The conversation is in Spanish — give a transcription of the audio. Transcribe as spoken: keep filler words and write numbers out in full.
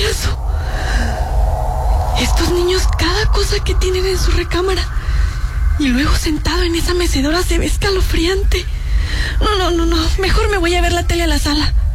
payaso. Estos niños, cada cosa que tienen en su recámara. Y luego sentado en esa mecedora se ve escalofriante. No, no, no, no. Mejor me voy a ver la tele a la sala.